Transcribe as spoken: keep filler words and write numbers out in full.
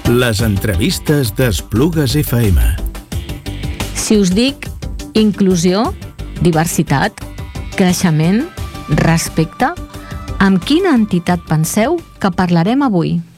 Les entrevistes d'Esplugues F M. Si us dic inclusió, diversitat, creixement, respecte, amb quina entitat penseu que parlarem avui?